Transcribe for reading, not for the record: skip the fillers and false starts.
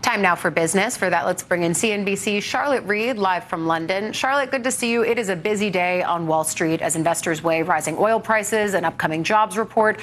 Time now for business. For that, let's bring in CNBC's Charlotte Reed live from London. Charlotte, good to see you. It is a busy day on Wall Street as investors weigh rising oil prices, an upcoming jobs report,